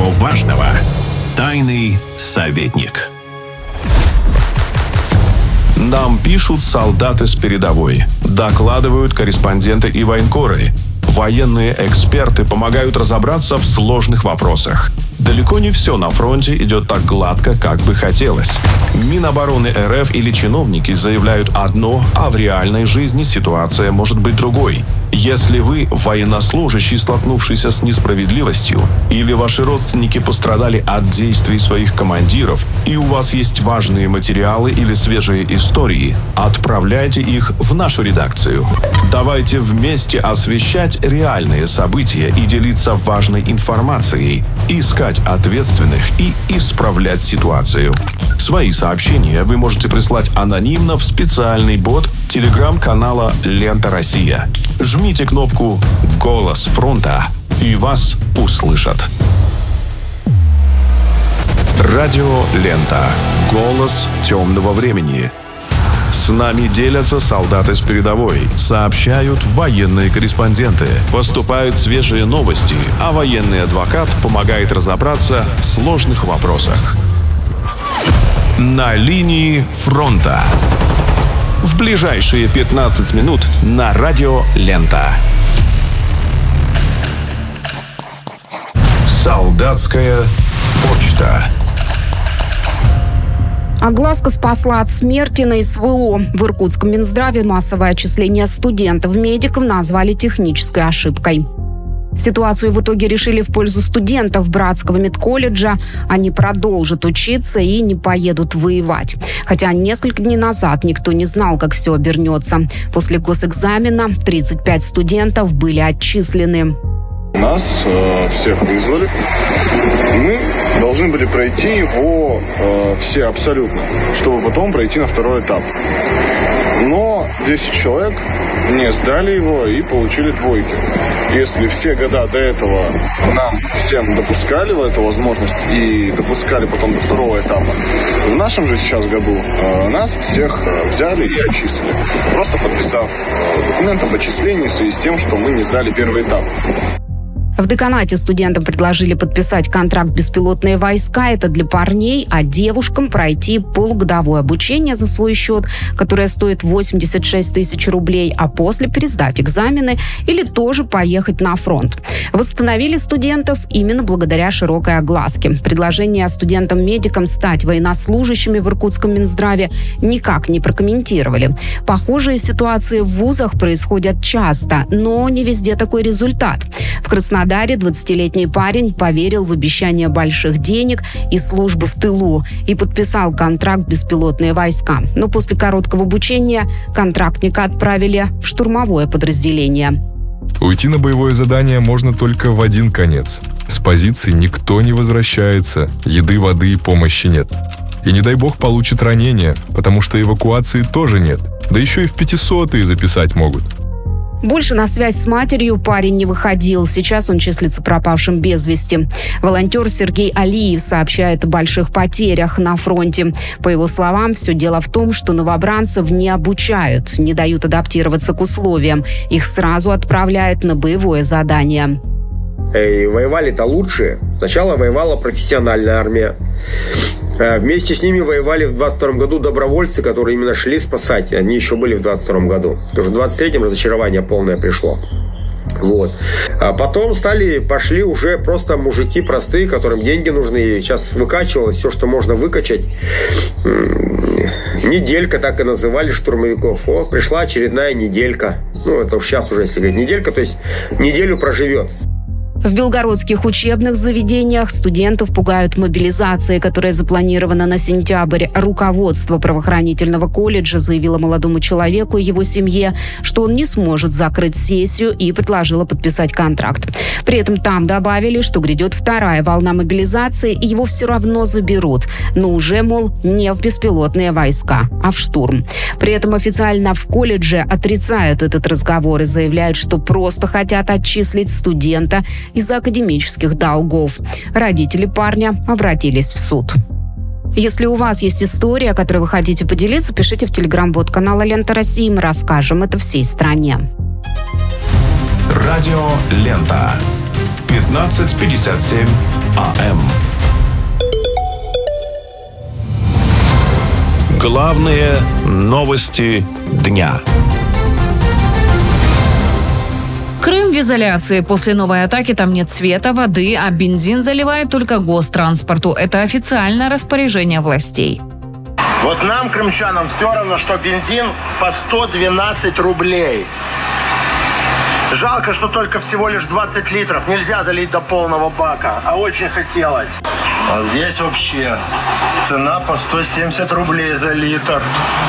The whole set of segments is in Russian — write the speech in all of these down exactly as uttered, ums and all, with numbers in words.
Всего важного. Тайный советник. Нам пишут солдаты с передовой, докладывают корреспонденты и военкоры. Военные эксперты помогают разобраться в сложных вопросах. Далеко не все на фронте идет так гладко, как бы хотелось. Минобороны РФ или чиновники заявляют одно, а в реальной жизни ситуация может быть другой. Если вы военнослужащий, столкнувшийся с несправедливостью, или ваши родственники пострадали от действий своих командиров, и у вас есть важные материалы или свежие истории, отправляйте их в нашу редакцию. Давайте вместе освещать реальные события и делиться важной информацией, искать ответственных и исправлять ситуацию. Свои сообщения вы можете прислать анонимно в специальный бот телеграм-канала «Лента Россия». Жмите кнопку «Голос фронта» и вас услышат. Радио «Лента». Голос темного времени. С нами делятся солдаты с передовой, сообщают военные корреспонденты, поступают свежие новости, а военный адвокат помогает разобраться в сложных вопросах. На линии фронта. В ближайшие пятнадцать минут на радио «Лента». Солдатская почта. Огласка спасла от смерти на СВО. В Иркутском Минздраве массовое отчисление студентов-медиков назвали технической ошибкой. Ситуацию в итоге решили в пользу студентов Братского медколледжа. Они продолжат учиться и не поедут воевать. Хотя несколько дней назад никто не знал, как все обернется. После госэкзамена тридцать пять студентов были отчислены. Нас э, всех вызвали. Мы должны были пройти его э, все абсолютно, чтобы потом пройти на второй этап. Но десять человек не сдали его и получили двойки. Если все года до этого нам всем допускали в эту возможность и допускали потом до второго этапа, в нашем же сейчас году э, нас всех э, взяли и отчислили, просто подписав э, документ об отчислении в связи с тем, что мы не сдали первый этап. В деканате студентам предложили подписать контракт «Беспилотные войска». Это для парней, а девушкам пройти полугодовое обучение за свой счет, которое стоит восемьдесят шесть тысяч рублей, а после пересдать экзамены или тоже поехать на фронт. Восстановили студентов именно благодаря широкой огласке. Предложение студентам-медикам стать военнослужащими в Иркутском Минздраве никак не прокомментировали. Похожие ситуации в вузах происходят часто, но не везде такой результат. В Краснодаре двадцатилетний парень поверил в обещание больших денег и службы в тылу и подписал контракт «Беспилотные войска». Но после короткого обучения контрактника отправили в штурмовое подразделение. Уйти на боевое задание можно только в один конец. С позиции никто не возвращается, еды, воды и помощи нет. И не дай бог получит ранение, потому что эвакуации тоже нет. Да еще и в пятисотые записать могут. Больше на связь с матерью парень не выходил. Сейчас он числится пропавшим без вести. Волонтер Сергей Алиев сообщает о больших потерях на фронте. По его словам, все дело в том, что новобранцев не обучают, не дают адаптироваться к условиям. Их сразу отправляют на боевое задание. И воевали-то лучше. Сначала воевала профессиональная армия. Вместе с ними воевали в двадцать втором году добровольцы, которые именно шли спасать. Они еще были в двадцать втором году. Потому что в двадцать третьем разочарование полное пришло. Вот. А потом стали, пошли уже просто мужики простые, которым деньги нужны. Сейчас выкачивалось все, что можно выкачать. Неделька, так и называли штурмовиков. О, пришла очередная неделька. Ну, это уж сейчас уже, если говорить неделька, то есть неделю проживет. В белгородских учебных заведениях студентов пугают мобилизацией, которая запланирована на сентябрь. Руководство правоохранительного колледжа заявило молодому человеку и его семье, что он не сможет закрыть сессию, и предложило подписать контракт. При этом там добавили, что грядет вторая волна мобилизации, и его все равно заберут. Но уже, мол, не в беспилотные войска, а в штурм. При этом официально в колледже отрицают этот разговор и заявляют, что просто хотят отчислить студента из-за академических долгов. Родители парня обратились в суд. Если у вас есть история, которой вы хотите поделиться, пишите в телеграм-бот канала «Лента России». Мы расскажем это всей стране. Радио «Лента». девятнадцать пятьдесят семь АМ. Главные новости дня. Крым в изоляции. После новой атаки там нет света, воды, а бензин заливает только гостранспорту. Это официальное распоряжение властей. Вот нам, крымчанам, все равно, что бензин по сто двенадцать рублей. Жалко, что только всего лишь двадцать литров. Нельзя залить до полного бака, а очень хотелось. А здесь вообще цена по сто семьдесят рублей за литр.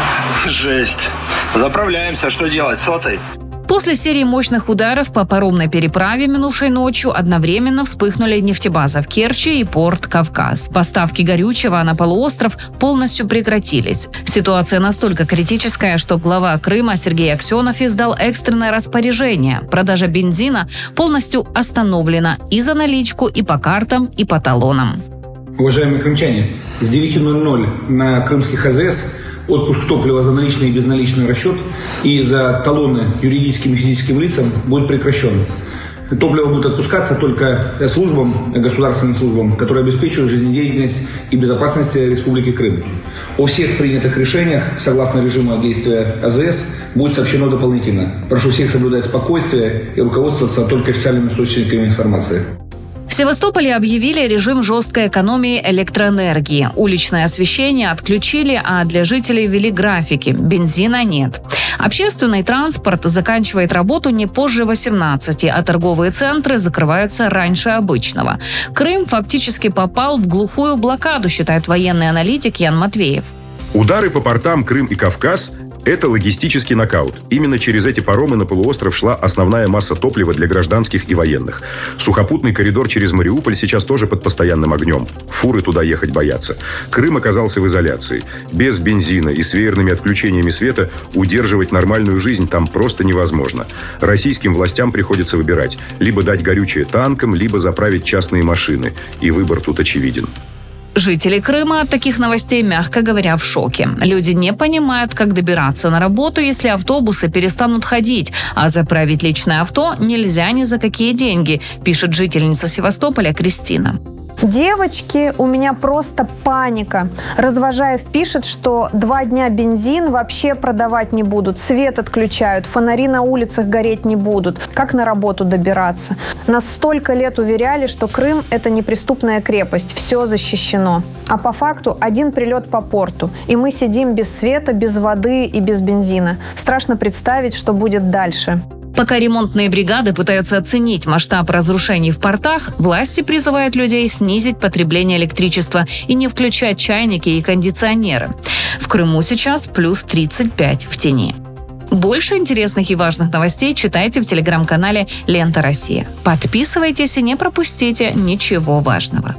Жесть. Заправляемся, что делать, сотой? После серии мощных ударов по паромной переправе минувшей ночью одновременно вспыхнули нефтебаза в Керчи и порт Кавказ. Поставки горючего на полуостров полностью прекратились. Ситуация настолько критическая, что глава Крыма Сергей Аксенов издал экстренное распоряжение. Продажа бензина полностью остановлена и за наличку, и по картам, и по талонам. Уважаемые крымчане, с девяти ноль-ноль на крымских АЗС отпуск топлива за наличный и безналичный расчет и за талоны юридическим и физическим лицам будет прекращен. Топливо будет отпускаться только службам, государственным службам, которые обеспечивают жизнедеятельность и безопасность Республики Крым. О всех принятых решениях, согласно режиму действия АЗС, будет сообщено дополнительно. Прошу всех соблюдать спокойствие и руководствоваться только официальными источниками информации. В Севастополе объявили режим жесткой экономии электроэнергии. Уличное освещение отключили, а для жителей ввели графики. Бензина нет. Общественный транспорт заканчивает работу не позже восемнадцати, а торговые центры закрываются раньше обычного. Крым фактически попал в глухую блокаду, считает военный аналитик Ян Матвеев. Удары по портам Крым и Кавказ – это логистический нокаут. Именно через эти паромы на полуостров шла основная масса топлива для гражданских и военных. Сухопутный коридор через Мариуполь сейчас тоже под постоянным огнем. Фуры туда ехать боятся. Крым оказался в изоляции. Без бензина и с веерными отключениями света удерживать нормальную жизнь там просто невозможно. Российским властям приходится выбирать: либо дать горючее танкам, либо заправить частные машины. И выбор тут очевиден. Жители Крыма от таких новостей, мягко говоря, в шоке. Люди не понимают, как добираться на работу, если автобусы перестанут ходить, а заправить личное авто нельзя ни за какие деньги, пишет жительница Севастополя Кристина. Девочки, у меня просто паника. Развожаев пишет, что два дня бензин вообще продавать не будут, свет отключают, фонари на улицах гореть не будут. Как на работу добираться? Нас столько лет уверяли, что Крым – это неприступная крепость, все защищено. А по факту один прилет по порту, и мы сидим без света, без воды и без бензина. Страшно представить, что будет дальше. Пока ремонтные бригады пытаются оценить масштаб разрушений в портах, власти призывают людей снизить потребление электричества и не включать чайники и кондиционеры. В Крыму сейчас плюс тридцать пять в тени. Больше интересных и важных новостей читайте в телеграм-канале «Лента Россия». Подписывайтесь и не пропустите ничего важного.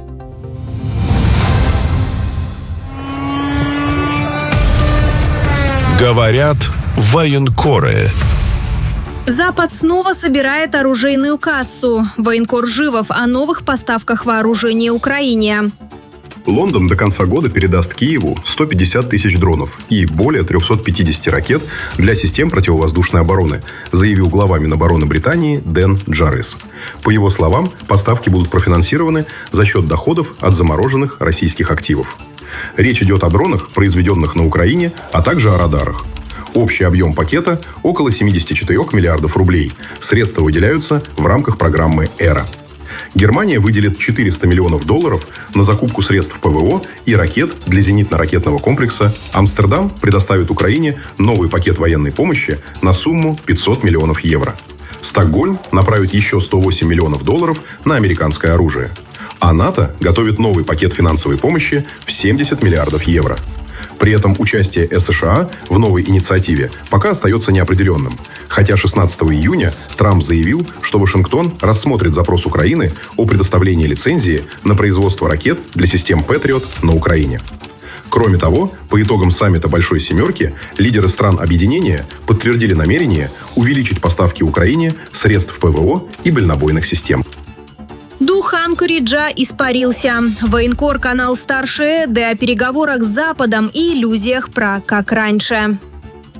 Говорят военкоры. Запад снова собирает оружейную кассу. Военкор Живов о новых поставках вооружения Украине. Лондон до конца года передаст Киеву сто пятьдесят тысяч дронов и более триста пятьдесят ракет для систем противовоздушной обороны, заявил глава Минобороны Британии Дэн Джаррис. По его словам, поставки будут профинансированы за счет доходов от замороженных российских активов. Речь идет о дронах, произведенных на Украине, а также о радарах. Общий объем пакета – около семьдесят четыре миллиардов рублей. Средства выделяются в рамках программы «Эра». Германия выделит четыреста миллионов долларов на закупку средств ПВО и ракет для зенитно-ракетного комплекса. Амстердам предоставит Украине новый пакет военной помощи на сумму пятьсот миллионов евро. Стокгольм направит еще сто восемь миллионов долларов на американское оружие. А НАТО готовит новый пакет финансовой помощи в семьдесят миллиардов евро. При этом участие США в новой инициативе пока остается неопределенным. Хотя шестнадцатого июня Трамп заявил, что Вашингтон рассмотрит запрос Украины о предоставлении лицензии на производство ракет для систем Патриот на Украине. Кроме того, по итогам саммита Большой Семерки лидеры стран объединения подтвердили намерение увеличить поставки Украине средств ПВО и дальнобойных систем. Дух Анкориджа испарился. Военкор канал «Старший Эды» о переговорах с Западом и иллюзиях про «как раньше».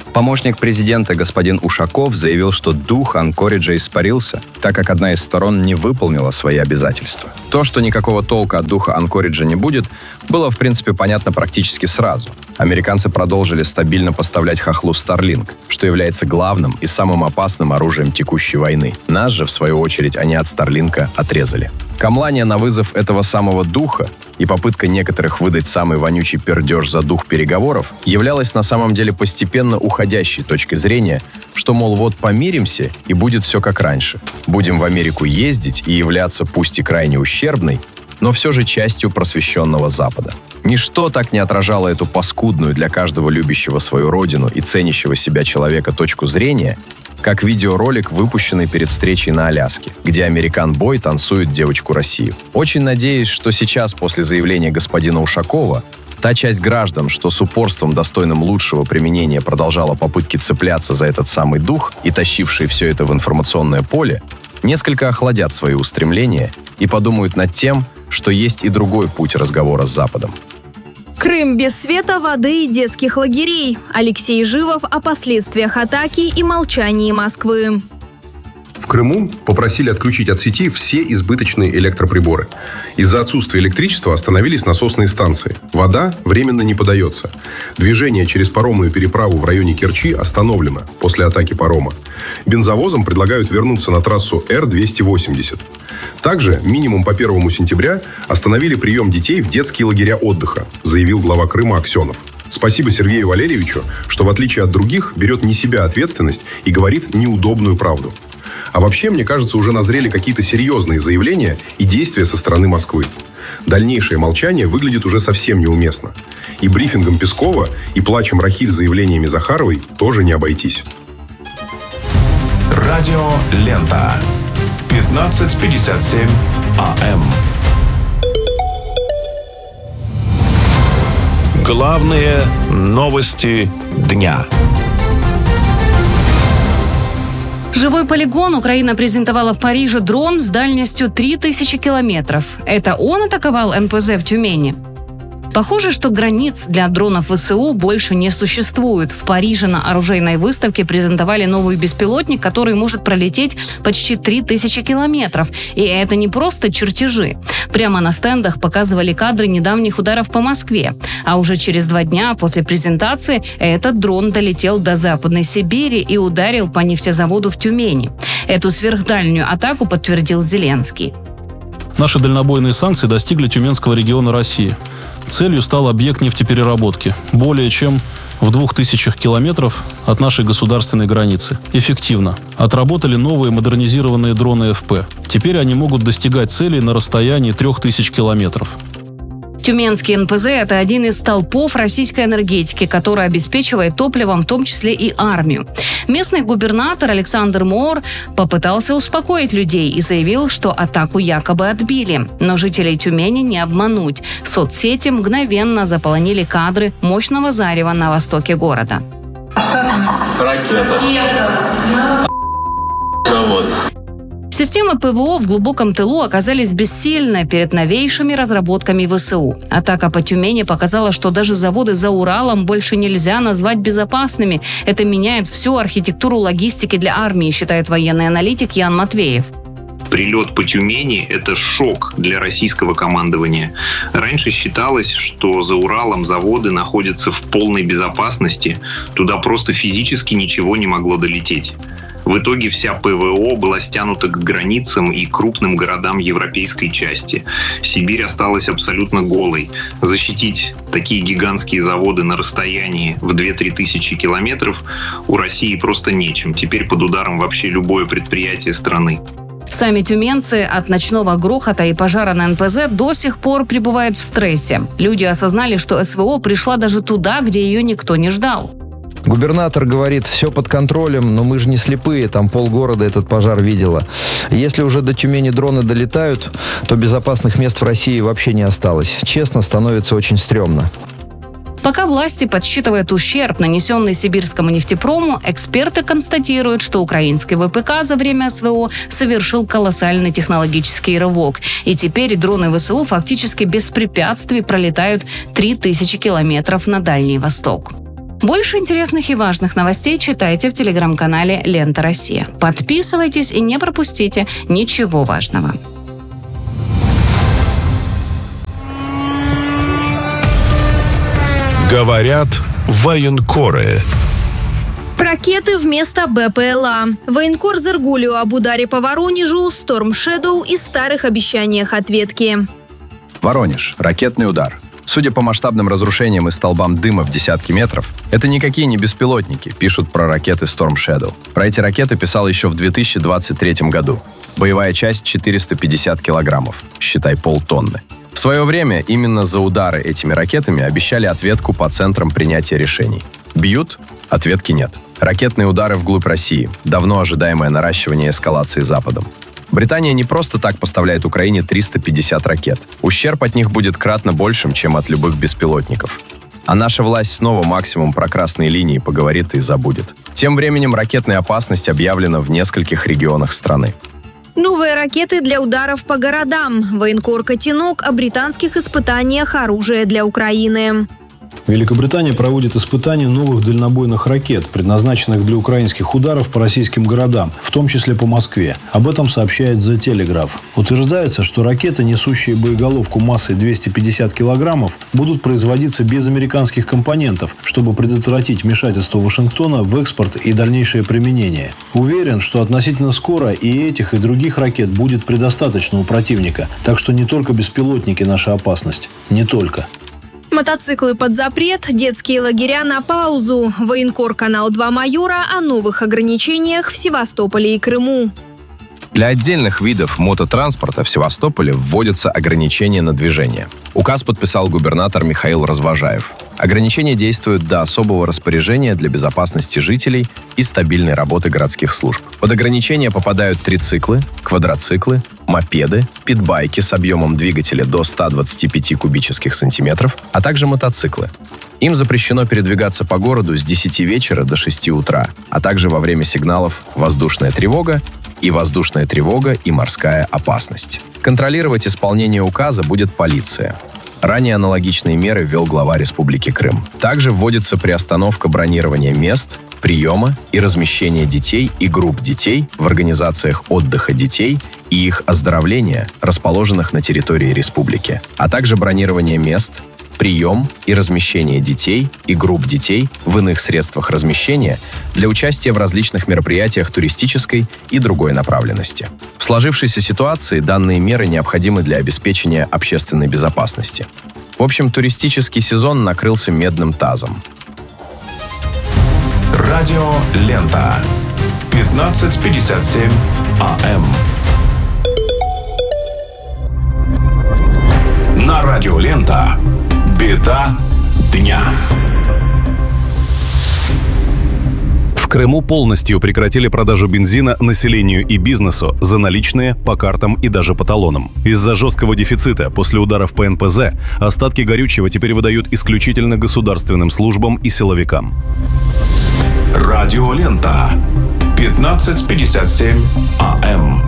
Помощник президента господин Ушаков заявил, что дух Анкориджа испарился, так как одна из сторон не выполнила свои обязательства. То, что никакого толка от духа Анкориджа не будет, было в принципе понятно практически сразу. Американцы продолжили стабильно поставлять хохлу Starlink, что является главным и самым опасным оружием текущей войны. Нас же, в свою очередь, они от Старлинка отрезали. Камлание на вызов этого самого духа и попытка некоторых выдать самый вонючий пердеж за дух переговоров являлась на самом деле постепенно уходящей точкой зрения, что, мол, вот помиримся и будет все как раньше. Будем в Америку ездить и являться пусть и крайне ущербной, но все же частью просвещенного Запада. Ничто так не отражало эту паскудную для каждого любящего свою родину и ценящего себя человека точку зрения, как видеоролик, выпущенный перед встречей на Аляске, где американ-бой танцует девочку Россию. Очень надеюсь, что сейчас, после заявления господина Ушакова, та часть граждан, что с упорством, достойным лучшего применения, продолжала попытки цепляться за этот самый дух и тащившие все это в информационное поле, несколько охладят свои устремления и подумают над тем, что есть и другой путь разговора с Западом. Крым без света, воды и детских лагерей. Алексей Живов о последствиях атаки и молчании Москвы. В Крыму попросили отключить от сети все избыточные электроприборы. Из-за отсутствия электричества остановились насосные станции. Вода временно не подается. Движение через паромную переправу в районе Керчи остановлено после атаки парома. Бензовозам предлагают вернуться на трассу Эр двести восемьдесят. Также минимум по первому сентября остановили прием детей в детские лагеря отдыха, заявил глава Крыма Аксенов. Спасибо Сергею Валерьевичу, что в отличие от других берет на себя ответственность и говорит неудобную правду. А вообще, мне кажется, уже назрели какие-то серьезные заявления и действия со стороны Москвы. Дальнейшее молчание выглядит уже совсем неуместно. И брифингом Пескова, и плачем Рахиль заявлениями Захаровой тоже не обойтись. Радио Лента. пятнадцать пятьдесят семь АМ. Главные новости дня. Живой полигон. Украина презентовала в Париже дрон с дальностью три тысячи километров. Это он атаковал эн пэ зэ в Тюмени? Похоже, что границ для дронов вэ эс у больше не существует. В Париже на оружейной выставке презентовали новый беспилотник, который может пролететь почти три тысячи километров. И это не просто чертежи. Прямо на стендах показывали кадры недавних ударов по Москве. А уже через два дня после презентации этот дрон долетел до Западной Сибири и ударил по нефтезаводу в Тюмени. Эту сверхдальнюю атаку подтвердил Зеленский. Наши дальнобойные санкции достигли Тюменского региона России. Целью стал объект нефтепереработки, более чем в двух тысячах километров от нашей государственной границы. Эффективно. Отработали новые модернизированные дроны эф пэ. Теперь они могут достигать целей на расстоянии трех тысяч километров. Тюменский эн пэ зэ – это один из столпов российской энергетики, который обеспечивает топливом в том числе и армию. Местный губернатор Александр Моор попытался успокоить людей и заявил, что атаку якобы отбили. Но жителей Тюмени не обмануть. Соцсети мгновенно заполонили кадры мощного зарева на востоке города. Ракета. Завод. Системы пэ вэ о в глубоком тылу оказались бессильны перед новейшими разработками вэ эс у. Атака по Тюмени показала, что даже заводы за Уралом больше нельзя назвать безопасными. Это меняет всю архитектуру логистики для армии, считает военный аналитик Ян Матвеев. Прилет по Тюмени – это шок для российского командования. Раньше считалось, что за Уралом заводы находятся в полной безопасности. Туда просто физически ничего не могло долететь. В итоге вся пэ вэ о была стянута к границам и крупным городам европейской части. Сибирь осталась абсолютно голой. Защитить такие гигантские заводы на расстоянии в две-три тысячи километров у России просто нечем. Теперь под ударом вообще любое предприятие страны. Сами тюменцы от ночного грохота и пожара на эн пэ зэ до сих пор пребывают в стрессе. Люди осознали, что эс вэ о пришла даже туда, где ее никто не ждал. Губернатор говорит, все под контролем, но мы же не слепые, там полгорода этот пожар видела. Если уже до Тюмени дроны долетают, то безопасных мест в России вообще не осталось. Честно, становится очень стрёмно. Пока власти подсчитывают ущерб, нанесенный сибирскому нефтепрому, эксперты констатируют, что украинский вэ пэ ка за время эс вэ о совершил колоссальный технологический рывок. И теперь дроны вэ эс у фактически без препятствий пролетают три тысячи километров на Дальний Восток. Больше интересных и важных новостей читайте в телеграм-канале «Лента Россия». Подписывайтесь и не пропустите ничего важного. Говорят военкоры. Ракеты вместо БПЛА. Военкор Зергулио об ударе по Воронежу, Storm Shadow и старых обещаниях ответки. Воронеж. Ракетный удар. Судя по масштабным разрушениям и столбам дыма в десятки метров, это никакие не беспилотники, пишут про ракеты Storm Shadow. Про эти ракеты писал еще в две тысячи двадцать третьем году. Боевая часть четыреста пятьдесят килограммов, считай полтонны. В свое время именно за удары этими ракетами обещали ответку по центрам принятия решений. Бьют? Ответки нет. Ракетные удары вглубь России. Давно ожидаемое наращивание эскалации Западом. Британия не просто так поставляет Украине триста пятьдесят ракет. Ущерб от них будет кратно большим, чем от любых беспилотников. А наша власть снова максимум про красные линии поговорит и забудет. Тем временем ракетная опасность объявлена в нескольких регионах страны. Новые ракеты для ударов по городам. Военкор Котенок о британских испытаниях оружия для Украины. Великобритания проводит испытания новых дальнобойных ракет, предназначенных для украинских ударов по российским городам, в том числе по Москве. Об этом сообщает The Telegraph. Утверждается, что ракеты, несущие боеголовку массой двести пятьдесят килограммов, будут производиться без американских компонентов, чтобы предотвратить вмешательство Вашингтона в экспорт и дальнейшее применение. Уверен, что относительно скоро и этих, и других ракет будет предостаточно у противника, так что не только беспилотники наша опасность. Не только. Мотоциклы под запрет, детские лагеря на паузу. Военкор Канал два Майора о новых ограничениях в Севастополе и Крыму. Для отдельных видов мототранспорта в Севастополе вводятся ограничения на движение. Указ подписал губернатор Михаил Развожаев. Ограничения действуют до особого распоряжения для безопасности жителей и стабильной работы городских служб. Под ограничения попадают трициклы, квадроциклы, мопеды, питбайки с объемом двигателя до ста двадцати пяти кубических сантиметров, а также мотоциклы. Им запрещено передвигаться по городу с десяти вечера до шести утра, а также во время сигналов «воздушная тревога» и «воздушная тревога» и «морская опасность». Контролировать исполнение указа будет полиция. Ранее аналогичные меры ввел глава Республики Крым. Также вводится приостановка бронирования мест, приема и размещения детей и групп детей в организациях отдыха детей и их оздоровления, расположенных на территории республики, а также бронирование мест, прием и размещение детей и групп детей в иных средствах размещения для участия в различных мероприятиях туристической и другой направленности. В сложившейся ситуации данные меры необходимы для обеспечения общественной безопасности. В общем, туристический сезон накрылся медным тазом. Радио «Лента». пятнадцать пятьдесят семь АМ. На радио «Лента». Беда дня. В Крыму полностью прекратили продажу бензина населению и бизнесу за наличные, по картам и даже по талонам. Из-за жесткого дефицита после ударов по эн пэ зэ остатки горючего теперь выдают исключительно государственным службам и силовикам. Радио «Лента». пятнадцать пятьдесят семь АМ.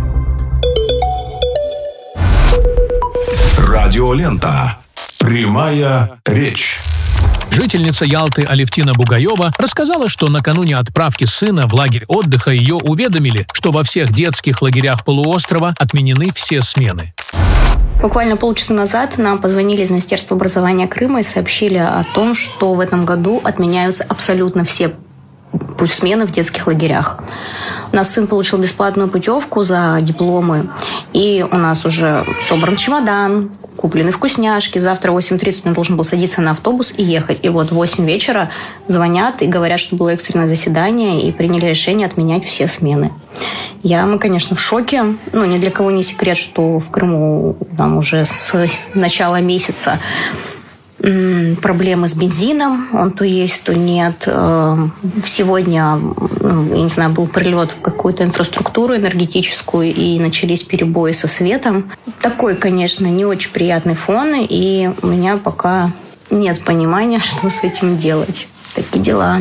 Радио «Лента». Прямая речь. Жительница Ялты Алевтина Бугаева рассказала, что накануне отправки сына в лагерь отдыха ее уведомили, что во всех детских лагерях полуострова отменены все смены. Буквально полчаса назад нам позвонили из Министерства образования Крыма и сообщили о том, что в этом году отменяются абсолютно все смены в детских лагерях. У нас сын получил бесплатную путевку за дипломы, и у нас уже собран чемодан, куплены вкусняшки. Завтра в восемь тридцать он должен был садиться на автобус и ехать. И вот в восемь вечера звонят и говорят, что было экстренное заседание, и приняли решение отменять все смены. Я, мы, конечно, в шоке. Ну, ни для кого не секрет, что в Крыму там уже с начала месяца проблемы с бензином, он то есть, то нет. Сегодня, я не знаю, был прилет в какую-то инфраструктуру энергетическую, и начались перебои со светом. Такой, конечно, не очень приятный фон, и у меня пока нет понимания, что с этим делать. Такие дела.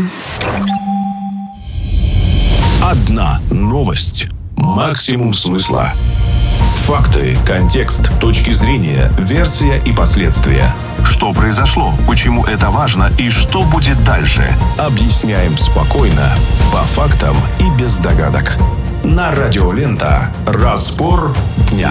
Одна новость. Максимум смысла. Факты, контекст, точки зрения, версия и последствия. Что произошло, почему это важно и что будет дальше, объясняем спокойно, по фактам и без догадок. На Радио Лента «Разбор дня».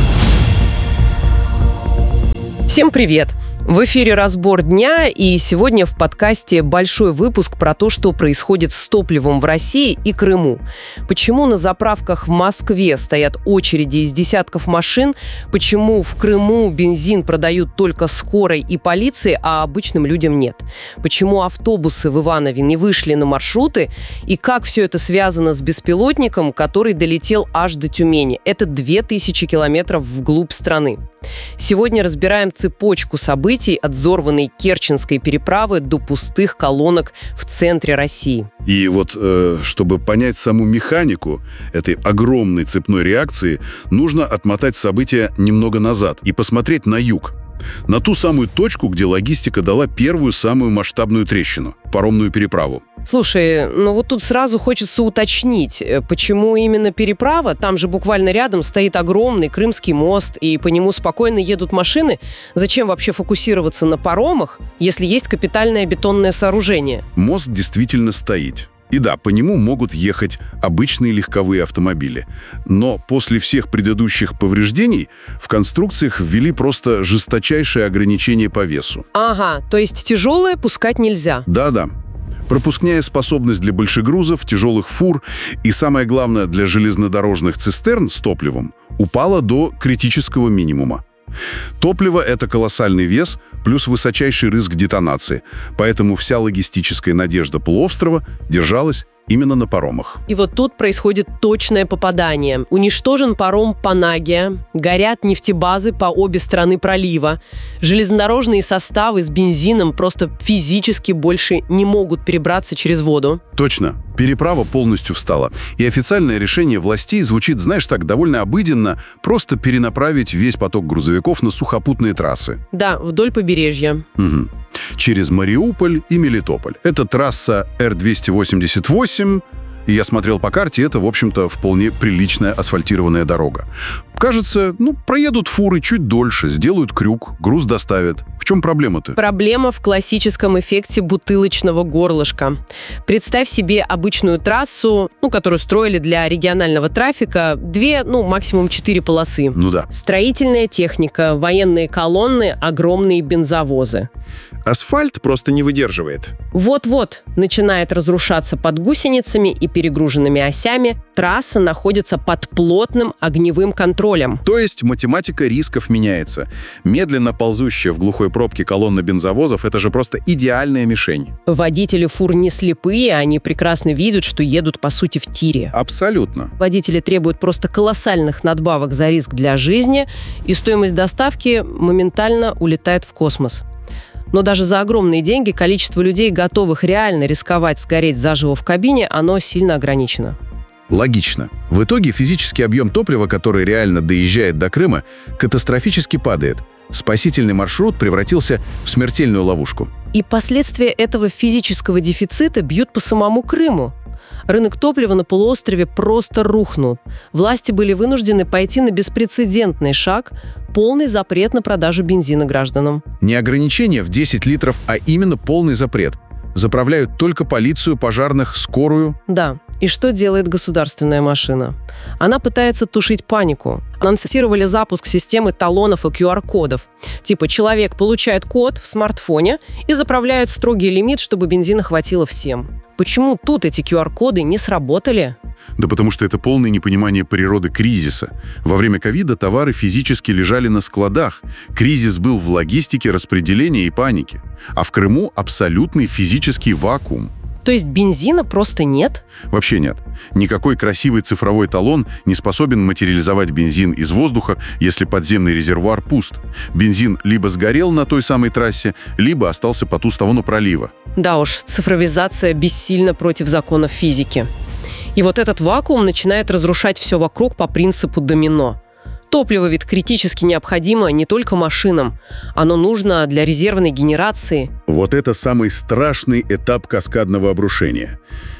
Всем привет! В эфире «Разбор дня», и сегодня в подкасте большой выпуск про то, что происходит с топливом в России и Крыму. Почему на заправках в Москве стоят очереди из десятков машин, почему в Крыму бензин продают только скорой и полиции, а обычным людям нет. Почему автобусы в Иванове не вышли на маршруты, и как все это связано с беспилотником, который долетел аж до Тюмени. Это две тысячи километров вглубь страны. Сегодня разбираем цепочку событий от взорванной Керченской переправы до пустых колонок в центре России. И вот, э, чтобы понять саму механику этой огромной цепной реакции, нужно отмотать события немного назад и посмотреть на юг. На ту самую точку, где логистика дала первую самую масштабную трещину – паромную переправу. Слушай, ну вот тут сразу хочется уточнить, почему именно переправа? Там же буквально рядом стоит огромный Крымский мост, и по нему спокойно едут машины. Зачем вообще фокусироваться на паромах, если есть капитальное бетонное сооружение? Мост действительно стоит. И да, по нему могут ехать обычные легковые автомобили. Но после всех предыдущих повреждений в конструкциях ввели просто жесточайшее ограничение по весу. Ага, то есть тяжелое пускать нельзя? Да-да. Пропускная способность для большегрузов, тяжелых фур и, самое главное, для железнодорожных цистерн с топливом упала до критического минимума. Топливо – это колоссальный вес плюс высочайший риск детонации, поэтому вся логистическая надежда полуострова держалась именно на паромах. И вот тут происходит точное попадание. Уничтожен паром Панагия, горят нефтебазы по обе стороны пролива. Железнодорожные составы с бензином просто физически больше не могут перебраться через воду. Точно. Переправа полностью встала. И официальное решение властей звучит, знаешь, так довольно обыденно, просто перенаправить весь поток грузовиков на сухопутные трассы. Да, вдоль побережья. Угу. Через Мариуполь и Мелитополь. Это трасса Эр двести восемьдесят восемь, и я смотрел по карте, это, в общем-то, вполне приличная асфальтированная дорога. Кажется, ну, проедут фуры чуть дольше, сделают крюк, груз доставят. В чем проблема-то? Проблема в классическом эффекте бутылочного горлышка. Представь себе обычную трассу, ну, которую строили для регионального трафика, две, ну, максимум четыре полосы. Ну да. Строительная техника, военные колонны, огромные бензовозы. Асфальт просто не выдерживает. Вот-вот начинает разрушаться под гусеницами и перегруженными осями. Трасса находится под плотным огневым контролем. То есть математика рисков меняется. Медленно ползущая в глухой пробке колонна бензовозов – это же просто идеальная мишень. Водители фур не слепые, они прекрасно видят, что едут, по сути, в тире. Абсолютно. Водители требуют просто колоссальных надбавок за риск для жизни, и стоимость доставки моментально улетает в космос. Но даже за огромные деньги количество людей, готовых реально рисковать сгореть заживо в кабине, оно сильно ограничено. Логично. В итоге физический объем топлива, который реально доезжает до Крыма, катастрофически падает. Спасительный маршрут превратился в смертельную ловушку. И последствия этого физического дефицита бьют по самому Крыму. Рынок топлива на полуострове просто рухнул. Власти были вынуждены пойти на беспрецедентный шаг – полный запрет на продажу бензина гражданам. Не ограничение в десять литров, а именно полный запрет. Заправляют только полицию, пожарных, скорую. Да. И что делает государственная машина? Она пытается тушить панику. Анонсировали запуск системы талонов и ку ар кодов. Типа человек получает код в смартфоне и заправляет строгий лимит, чтобы бензина хватило всем. Почему тут эти ку ар коды не сработали? Да потому что это полное непонимание природы кризиса. Во время ковида товары физически лежали на складах. Кризис был в логистике, распределении и панике. А в Крыму абсолютный физический вакуум. То есть бензина просто нет? Вообще нет. Никакой красивый цифровой талон не способен материализовать бензин из воздуха, если подземный резервуар пуст. Бензин либо сгорел на той самой трассе, либо остался по ту сторону пролива. Да уж, цифровизация бессильна против законов физики. И вот этот вакуум начинает разрушать все вокруг по принципу домино. Топливо ведь критически необходимо не только машинам. Оно нужно для резервной генерации. Вот это самый страшный этап каскадного обрушения.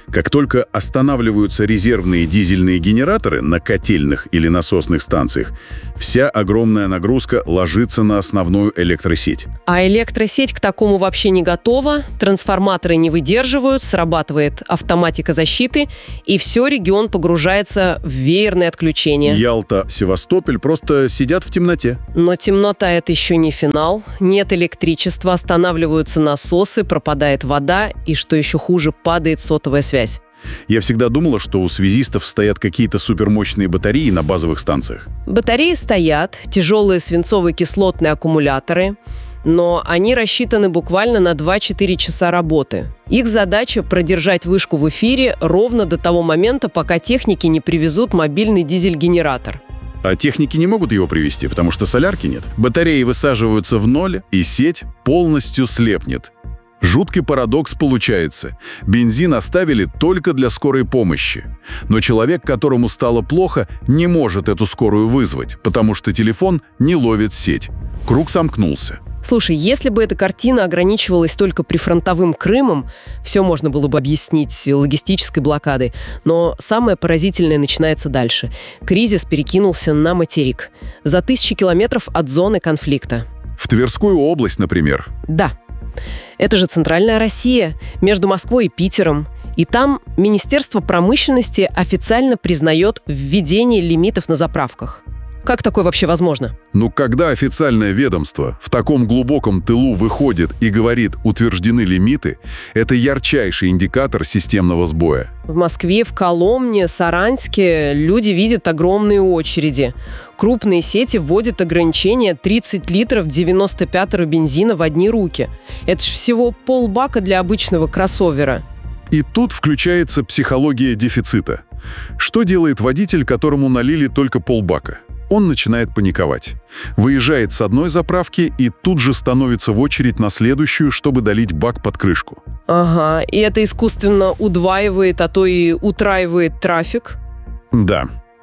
Как только останавливаются резервные дизельные генераторы на котельных или насосных станциях, вся огромная нагрузка ложится на основную электросеть. А электросеть к такому вообще не готова, трансформаторы не выдерживают, срабатывает автоматика защиты, и все, регион погружается в веерное отключение. Ялта, Севастополь просто сидят в темноте. Но темнота — это еще не финал. Нет электричества, останавливаются насосы, пропадает вода, и, что еще хуже, падает сотовая связь. Я всегда думала, что у связистов стоят какие-то супермощные батареи на базовых станциях. Батареи стоят, тяжелые свинцовые кислотные аккумуляторы, но они рассчитаны буквально на два-четыре часа работы. Их задача — продержать вышку в эфире ровно до того момента, пока техники не привезут мобильный дизель-генератор. А техники не могут его привезти, потому что солярки нет. Батареи высаживаются в ноль, и сеть полностью слепнет. Жуткий парадокс получается. Бензин оставили только для скорой помощи. Но человек, которому стало плохо, не может эту скорую вызвать, потому что телефон не ловит сеть. Круг сомкнулся. Слушай, если бы эта картина ограничивалась только прифронтовым Крымом, все можно было бы объяснить логистической блокадой. Но самое поразительное начинается дальше. Кризис перекинулся на материк. За тысячи километров от зоны конфликта. В Тверскую область, например. Да. Это же центральная Россия, между Москвой и Питером. И там Министерство промышленности официально признает введение лимитов на заправках. Как такое вообще возможно? Ну, когда официальное ведомство в таком глубоком тылу выходит и говорит «утверждены лимиты», это ярчайший индикатор системного сбоя. В Москве, в Коломне, Саранске люди видят огромные очереди. Крупные сети вводят ограничение тридцать литров девяносто пятого бензина в одни руки. Это ж всего полбака для обычного кроссовера. И тут включается психология дефицита. Что делает водитель, которому налили только полбака? Он начинает паниковать. Выезжает с одной заправки и тут же становится в очередь на следующую, чтобы долить бак под крышку. Ага, и это искусственно удваивает, а то и утраивает трафик? Да.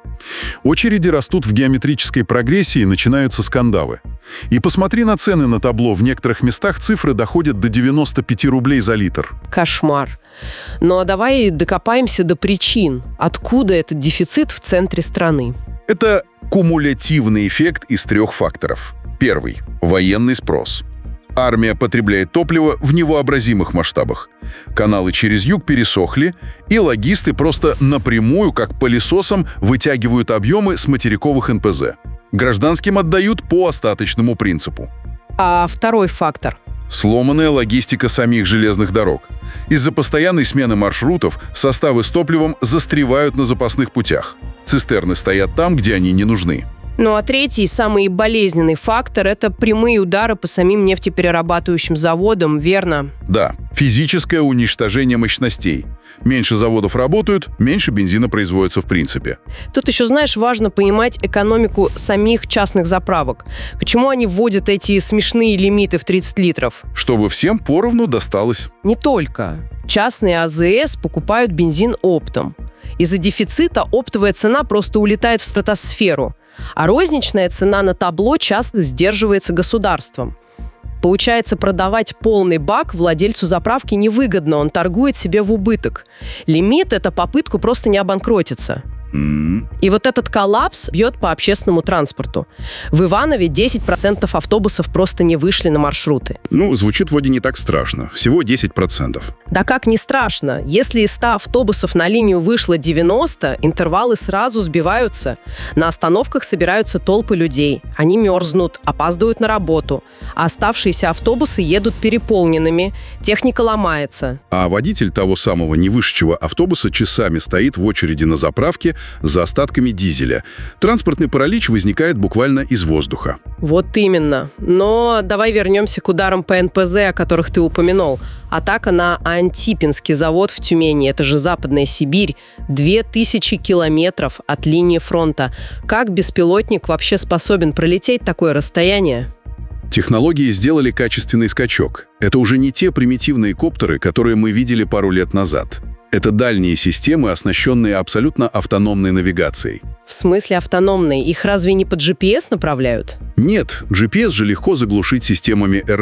Очереди растут в геометрической прогрессии, начинаются скандалы. И посмотри на цены на табло. В некоторых местах цифры доходят до девяноста пяти рублей за литр. Кошмар. Ну а давай докопаемся до причин. Откуда этот дефицит в центре страны? Это кумулятивный эффект из трех факторов. Первый – военный спрос. Армия потребляет топливо в невообразимых масштабах. Каналы через юг пересохли, и логисты просто напрямую, как пылесосом, вытягивают объемы с материковых эн пэ зэ. Гражданским отдают по остаточному принципу. А второй фактор? Сломанная логистика самих железных дорог. Из-за постоянной смены маршрутов составы с топливом застревают на запасных путях. Цистерны стоят там, где они не нужны. Ну а третий, самый болезненный фактор – это прямые удары по самим нефтеперерабатывающим заводам, верно? Да, физическое уничтожение мощностей. Меньше заводов работают, меньше бензина производится в принципе. Тут еще, знаешь, важно понимать экономику самих частных заправок. Почему они вводят эти смешные лимиты в тридцать литров? Чтобы всем поровну досталось. Не только. Частные а зэ эс покупают бензин оптом. Из-за дефицита оптовая цена просто улетает в стратосферу, а розничная цена на табло часто сдерживается государством. Получается, продавать полный бак владельцу заправки невыгодно, он торгует себе в убыток. Лимит – это попытку просто не обанкротиться. И вот этот коллапс бьет по общественному транспорту. В Иванове десять процентов автобусов просто не вышли на маршруты. Ну, звучит вроде не так страшно. Всего десять процентов. Да как не страшно? Если из ста автобусов на линию вышло девяносто, интервалы сразу сбиваются. На остановках собираются толпы людей. Они мерзнут, опаздывают на работу. А оставшиеся автобусы едут переполненными. Техника ломается. А водитель того самого невышедшего автобуса часами стоит в очереди на заправке за остатками дизеля. Транспортный паралич возникает буквально из воздуха. Вот именно. Но давай вернемся к ударам по эн пэ зэ, о которых ты упомянул. Атака на Антипинский завод в Тюмени. Это же Западная Сибирь. Две тысячи километров от линии фронта. Как беспилотник вообще способен пролететь такое расстояние? Технологии сделали качественный скачок. Это уже не те примитивные коптеры, которые мы видели пару лет назад. Это дальние системы, оснащенные абсолютно автономной навигацией. В смысле автономной? Их разве не под джи пи эс направляют? Нет, джи пи эс же легко заглушить системами эр и пи.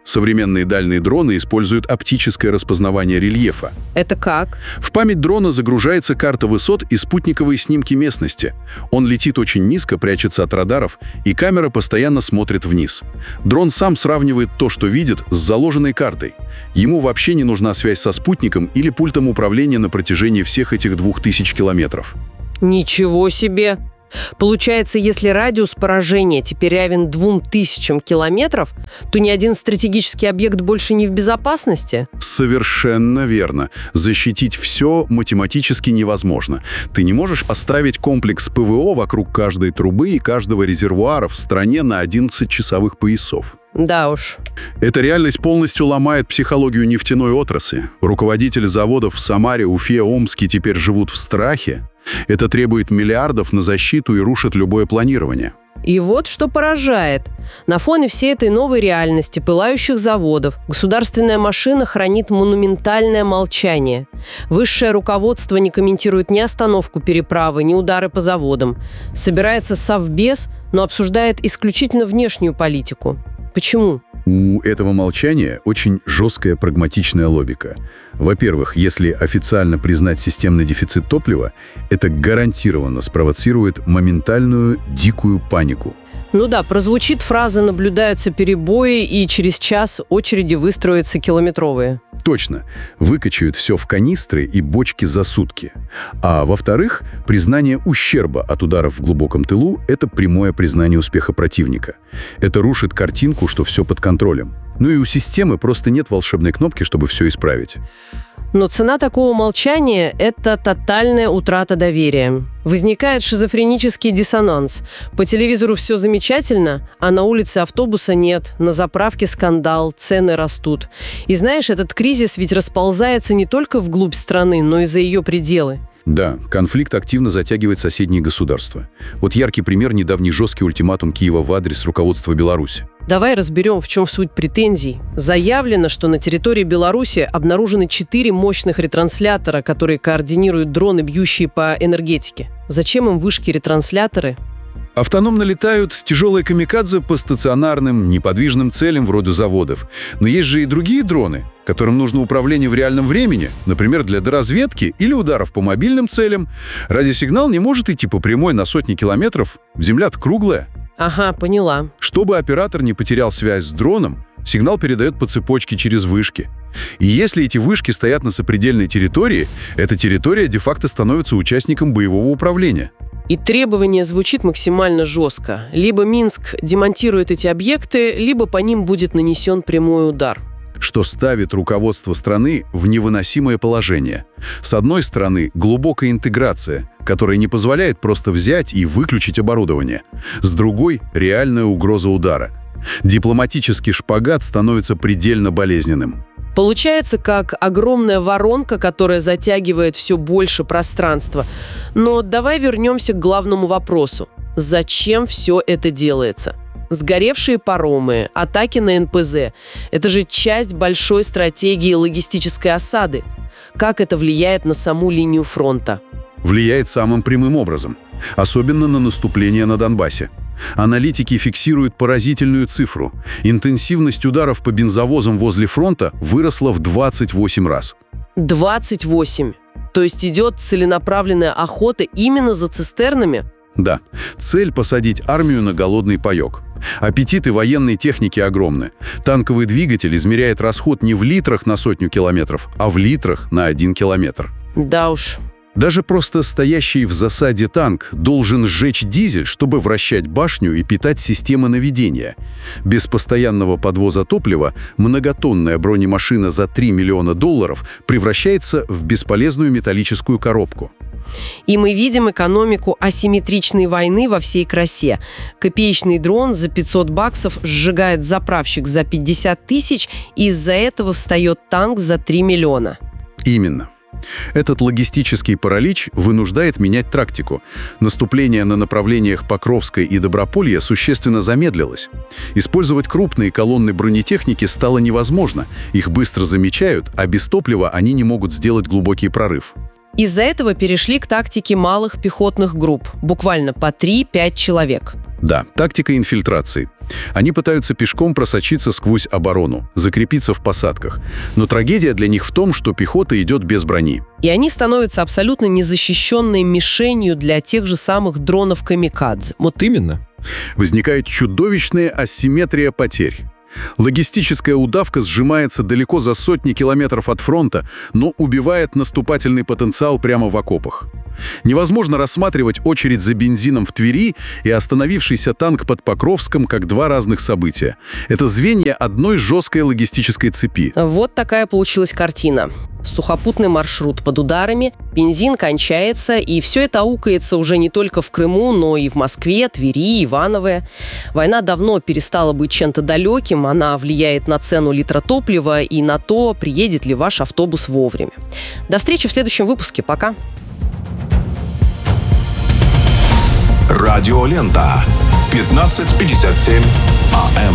Современные дальние дроны используют оптическое распознавание рельефа. Это как? В память дрона загружается карта высот и спутниковые снимки местности. Он летит очень низко, прячется от радаров, и камера постоянно смотрит вниз. Дрон сам сравнивает то, что видит, с заложенной картой. Ему вообще не нужна связь со спутником или пультом управления на протяжении всех этих двух тысяч километров. Ничего себе! Получается, если радиус поражения теперь равен двум тысячам километров, то ни один стратегический объект больше не в безопасности? Совершенно верно. Защитить все математически невозможно. Ты не можешь поставить комплекс ПВО вокруг каждой трубы и каждого резервуара в стране на одиннадцать часовых поясов. Да уж. Эта реальность полностью ломает психологию нефтяной отрасли. Руководители заводов в Самаре, Уфе, Омске теперь живут в страхе. Это требует миллиардов на защиту и рушит любое планирование. И вот что поражает. На фоне всей этой новой реальности пылающих заводов государственная машина хранит монументальное молчание. Высшее руководство не комментирует ни остановку переправы, ни удары по заводам. Собирается совбез, но обсуждает исключительно внешнюю политику. Почему? У этого молчания очень жесткая прагматичная логика. Во-первых, если официально признать системный дефицит топлива, это гарантированно спровоцирует моментальную дикую панику. Ну да, прозвучит фраза «наблюдаются перебои, и через час очереди выстроятся километровые». Точно. Выкачают все в канистры и бочки за сутки. А во-вторых, признание ущерба от ударов в глубоком тылу – это прямое признание успеха противника. Это рушит картинку, что все под контролем. Ну и у системы просто нет волшебной кнопки, чтобы все исправить. Но цена такого молчания – это тотальная утрата доверия. Возникает шизофренический диссонанс. По телевизору все замечательно, а на улице автобуса нет, на заправке скандал, цены растут. И знаешь, этот кризис ведь расползается не только вглубь страны, но и за ее пределы. Да, конфликт активно затягивает соседние государства. Вот яркий пример – недавний жесткий ультиматум Киева в адрес руководства Беларуси. Давай разберем, в чем суть претензий. Заявлено, что на территории Беларуси обнаружены четыре мощных ретранслятора, которые координируют дроны, бьющие по энергетике. Зачем им вышки-ретрансляторы? Автономно летают тяжелые камикадзе по стационарным, неподвижным целям вроде заводов. Но есть же и другие дроны, которым нужно управление в реальном времени, например, для доразведки или ударов по мобильным целям. Радиосигнал не может идти по прямой на сотни километров, Земля-то круглая. Ага, поняла. Чтобы оператор не потерял связь с дроном, сигнал передает по цепочке через вышки. И если эти вышки стоят на сопредельной территории, эта территория де-факто становится участником боевого управления. И требование звучит максимально жестко. Либо Минск демонтирует эти объекты, либо по ним будет нанесен прямой удар. Что ставит руководство страны в невыносимое положение. С одной стороны, глубокая интеграция, которая не позволяет просто взять и выключить оборудование. С другой – реальная угроза удара. Дипломатический шпагат становится предельно болезненным. Получается, как огромная воронка, которая затягивает все больше пространства. Но давай вернемся к главному вопросу. Зачем все это делается? Сгоревшие паромы, атаки на эн пэ зэ – это же часть большой стратегии логистической осады. Как это влияет на саму линию фронта? Влияет самым прямым образом. Особенно на наступление на Донбассе. Аналитики фиксируют поразительную цифру. Интенсивность ударов по бензовозам возле фронта выросла в двадцать восемь раз. двадцать восемь? То есть идет целенаправленная охота именно за цистернами? Да. Цель – посадить армию на голодный паёк. Аппетиты военной техники огромны. Танковый двигатель измеряет расход не в литрах на сотню километров, а в литрах на один километр. Да уж. Даже просто стоящий в засаде танк должен сжечь дизель, чтобы вращать башню и питать системы наведения. Без постоянного подвоза топлива многотонная бронемашина за три миллиона долларов превращается в бесполезную металлическую коробку. И мы видим экономику асимметричной войны во всей красе. Копеечный дрон за пятьсот баксов сжигает заправщик за пятьдесят тысяч, и из-за этого встает танк за три миллиона. Именно. Этот логистический паралич вынуждает менять тактику. Наступление на направлениях Покровской и Доброполья существенно замедлилось. Использовать крупные колонны бронетехники стало невозможно. Их быстро замечают, а без топлива они не могут сделать глубокий прорыв. Из-за этого перешли к тактике малых пехотных групп, буквально по три-пять человек. Да, тактика инфильтрации. Они пытаются пешком просочиться сквозь оборону, закрепиться в посадках. Но трагедия для них в том, что пехота идет без брони. И они становятся абсолютно незащищенной мишенью для тех же самых дронов «Камикадзе». Вот именно. Возникает чудовищная асимметрия потерь. Логистическая удавка сжимается далеко за сотни километров от фронта, но убивает наступательный потенциал прямо в окопах. Невозможно рассматривать очередь за бензином в Твери и остановившийся танк под Покровском как два разных события. Это звенья одной жесткой логистической цепи. Вот такая получилась картина. Сухопутный маршрут под ударами, бензин кончается, и все это аукается уже не только в Крыму, но и в Москве, Твери, Иваново. Война давно перестала быть чем-то далеким, она влияет на цену литра топлива и на то, приедет ли ваш автобус вовремя. До встречи в следующем выпуске. Пока. Радиолента. пятнадцать пятьдесят семь АМ.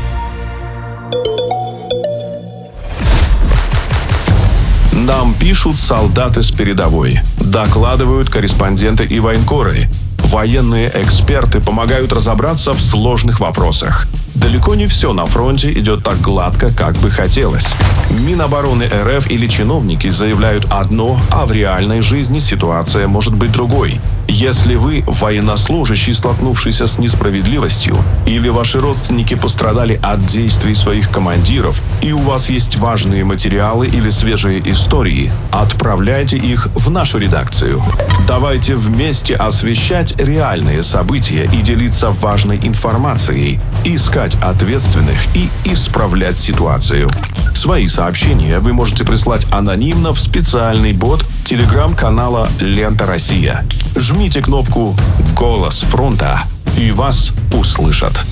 Нам пишут солдаты с передовой. Докладывают корреспонденты и военкоры. Военные эксперты помогают разобраться в сложных вопросах. Далеко не все на фронте идет так гладко, как бы хотелось. Минобороны РФ или чиновники заявляют одно, а в реальной жизни ситуация может быть другой. Если вы военнослужащий, столкнувшийся с несправедливостью, или ваши родственники пострадали от действий своих командиров, и у вас есть важные материалы или свежие истории, отправляйте их в нашу редакцию. Давайте вместе освещать реальные события и делиться важной информацией, искать ответственных и исправлять ситуацию. Свои сообщения вы можете прислать анонимно в специальный бот телеграм-канала «Лента Россия». Жмите кнопку «Голос фронта» и вас услышат.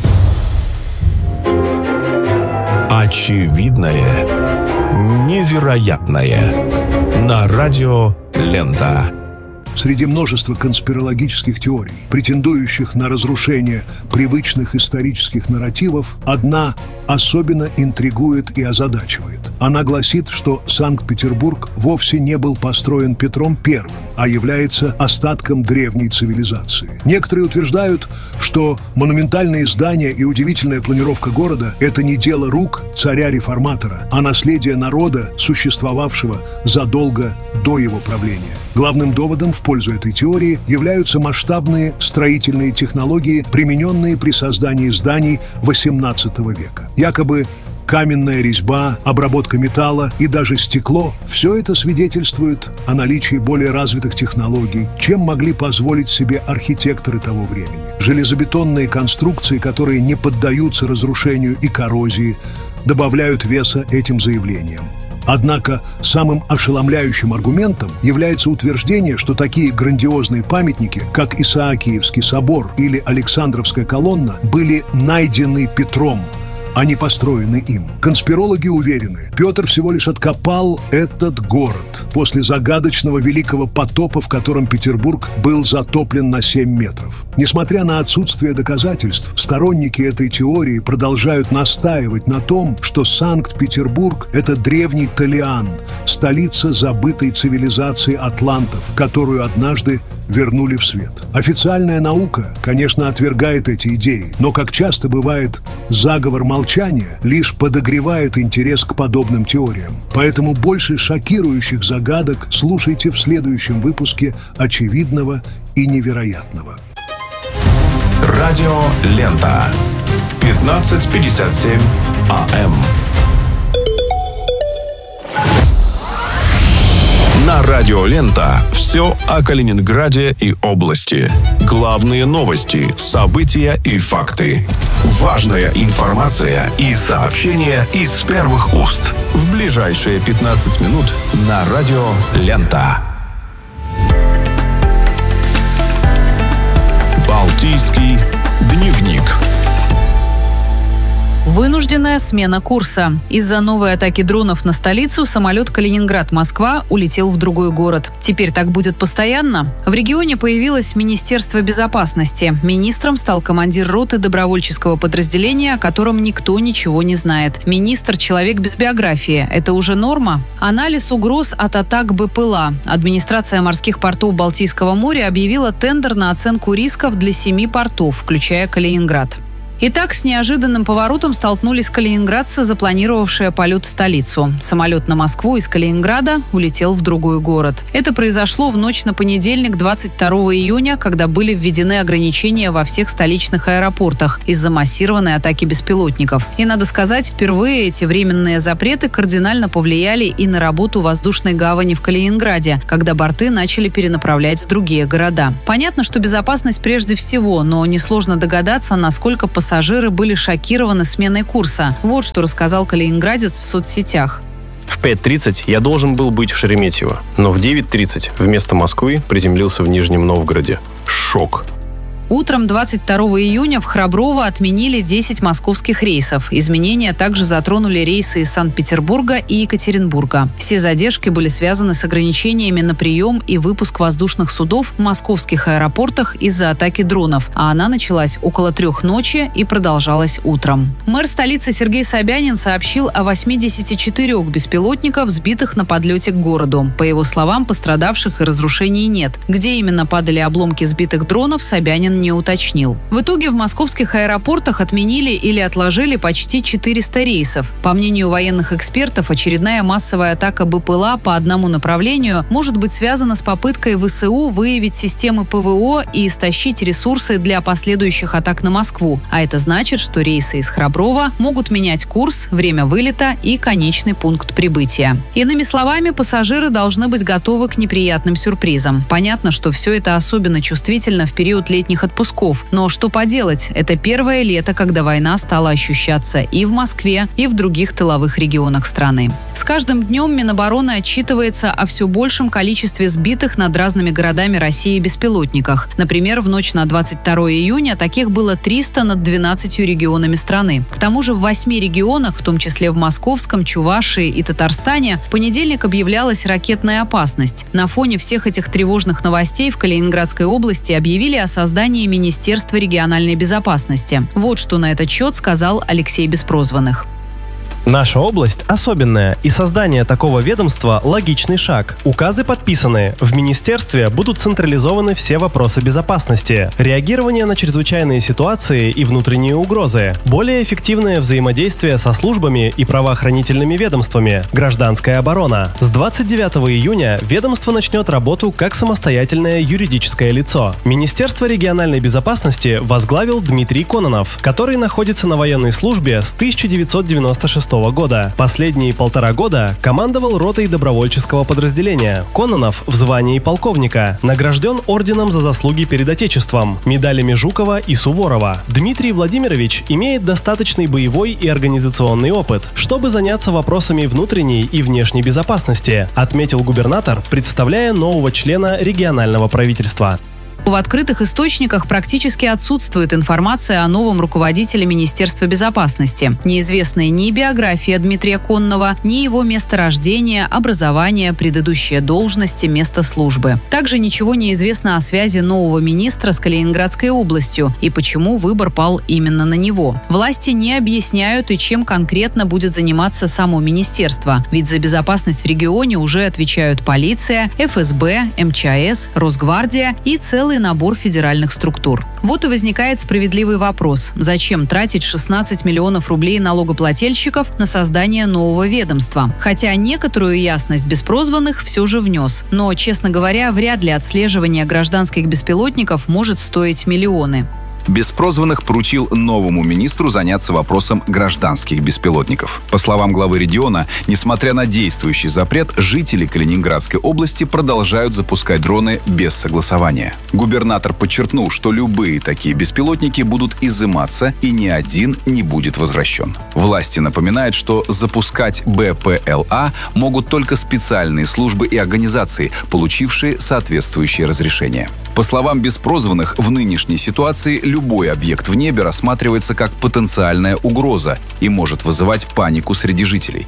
Очевидное невероятное на радио «Лента». Среди множества конспирологических теорий, претендующих на разрушение привычных исторических нарративов, одна особенно интригует и озадачивает. Она гласит, что Санкт-Петербург вовсе не был построен Петром Первым, а является остатком древней цивилизации. Некоторые утверждают, что монументальные здания и удивительная планировка города – это не дело рук царя-реформатора, а наследие народа, существовавшего задолго до его правления. Главным доводом в пользу этой теории являются масштабные строительные технологии, примененные при создании зданий восемнадцатого века. Якобы каменная резьба, обработка металла и даже стекло – все это свидетельствует о наличии более развитых технологий, чем могли позволить себе архитекторы того времени. Железобетонные конструкции, которые не поддаются разрушению и коррозии, добавляют веса этим заявлениям. Однако самым ошеломляющим аргументом является утверждение, что такие грандиозные памятники, как Исаакиевский собор или Александровская колонна, были найдены Петром, а не построены им. Конспирологи уверены, Петр всего лишь откопал этот город после загадочного великого потопа, в котором Петербург был затоплен на семь метров. Несмотря на отсутствие доказательств, сторонники этой теории продолжают настаивать на том, что Санкт-Петербург – это древний Толиан, столица забытой цивилизации атлантов, которую однажды вернули в свет. Официальная наука, конечно, отвергает эти идеи, но, как часто бывает, заговор молчания лишь подогревает интерес к подобным теориям. Поэтому больше шокирующих загадок слушайте в следующем выпуске «Очевидного и невероятного». Радио «Лента». пятнадцать пятьдесят семь АМ. На радио «Лента» все о Калининграде и области. Главные новости, события и факты. Важная информация и сообщения из первых уст. В ближайшие пятнадцать минут на радио «Лента». Балтийский дневник. Вынужденная смена курса. Из-за новой атаки дронов на столицу самолет Калининград-Москва улетел в другой город. Теперь так будет постоянно? В регионе появилось Министерство безопасности. Министром стал командир роты добровольческого подразделения, о котором никто ничего не знает. Министр – человек без биографии. Это уже норма? Анализ угроз от атак БПЛА. Администрация морских портов Балтийского моря объявила тендер на оценку рисков для семи портов, включая Калининград. Итак, с неожиданным поворотом столкнулись калининградцы, запланировавшие полет в столицу. Самолет на Москву из Калининграда улетел в другой город. Это произошло в ночь на понедельник, двадцать второго июня, когда были введены ограничения во всех столичных аэропортах из-за массированной атаки беспилотников. И, надо сказать, впервые эти временные запреты кардинально повлияли и на работу воздушной гавани в Калининграде, когда борты начали перенаправлять в другие города. Понятно, что безопасность прежде всего, но несложно догадаться, насколько пассажиры Пассажиры были шокированы сменой курса. Вот что рассказал калининградец в соцсетях. В пять тридцать я должен был быть в Шереметьево, но в девять тридцать вместо Москвы приземлился в Нижнем Новгороде. Шок. Утром двадцать второго июня в Храброво отменили десять московских рейсов. Изменения также затронули рейсы из Санкт-Петербурга и Екатеринбурга. Все задержки были связаны с ограничениями на прием и выпуск воздушных судов в московских аэропортах из-за атаки дронов, а она началась около трех ночи и продолжалась утром. Мэр столицы Сергей Собянин сообщил о восьмидесяти четырёх беспилотниках, сбитых на подлете к городу. По его словам, пострадавших и разрушений нет. Где именно падали обломки сбитых дронов, Собянин не уточнил. В итоге в московских аэропортах отменили или отложили почти четыреста рейсов. По мнению военных экспертов, очередная массовая атака БПЛА по одному направлению может быть связана с попыткой ВСУ выявить системы ПВО и истощить ресурсы для последующих атак на Москву. А это значит, что рейсы из Храброва могут менять курс, время вылета и конечный пункт прибытия. Иными словами, пассажиры должны быть готовы к неприятным сюрпризам. Понятно, что все это особенно чувствительно в период летних отпусков. Но что поделать, это первое лето, когда война стала ощущаться и в Москве, и в других тыловых регионах страны. С каждым днем Минобороны отчитывается о все большем количестве сбитых над разными городами России беспилотниках. Например, в ночь на двадцать второго июня таких было триста над двенадцатью регионами страны. К тому же в восьми регионах, в том числе в Московском, Чувашии и Татарстане, в понедельник объявлялась ракетная опасность. На фоне всех этих тревожных новостей в Калининградской области объявили о создании Министерства региональной безопасности. Вот что на этот счет сказал Алексей Беспрозванных. Наша область особенная, и создание такого ведомства – логичный шаг. Указы подписаны. В министерстве будут централизованы все вопросы безопасности, реагирование на чрезвычайные ситуации и внутренние угрозы, более эффективное взаимодействие со службами и правоохранительными ведомствами, гражданская оборона. С двадцать девятого июня ведомство начнет работу как самостоятельное юридическое лицо. Министерство региональной безопасности возглавил Дмитрий Кононов, который находится на военной службе с тысяча девятьсот девяносто шестого года. Последние полтора года командовал ротой добровольческого подразделения. Кононов в звании полковника. Награжден орденом за заслуги перед Отечеством, медалями Жукова и Суворова. Дмитрий Владимирович имеет достаточный боевой и организационный опыт, чтобы заняться вопросами внутренней и внешней безопасности, отметил губернатор, представляя нового члена регионального правительства. В открытых источниках практически отсутствует информация о новом руководителе Министерства безопасности. Неизвестны ни биография Дмитрия Коннова, ни его место рождения, образование, предыдущие должности, место службы. Также ничего не известно о связи нового министра с Калининградской областью и почему выбор пал именно на него. Власти не объясняют и чем конкретно будет заниматься само министерство, ведь за безопасность в регионе уже отвечают полиция, эф эс бэ, эм че а эс, Росгвардия и целый набор федеральных структур. Вот и возникает справедливый вопрос. Зачем тратить шестнадцать миллионов рублей налогоплательщиков на создание нового ведомства? Хотя некоторую ясность Беспрозванных все же внес. Но, честно говоря, вряд ли отслеживание гражданских беспилотников может стоить миллионы. Беспрозванных поручил новому министру заняться вопросом гражданских беспилотников. По словам главы региона, несмотря на действующий запрет, жители Калининградской области продолжают запускать дроны без согласования. Губернатор подчеркнул, что любые такие беспилотники будут изыматься и ни один не будет возвращен. Власти напоминают, что запускать бэ пэ эл а могут только специальные службы и организации, получившие соответствующие разрешения. По словам Беспрозванных, в нынешней ситуации любой объект в небе рассматривается как потенциальная угроза и может вызывать панику среди жителей.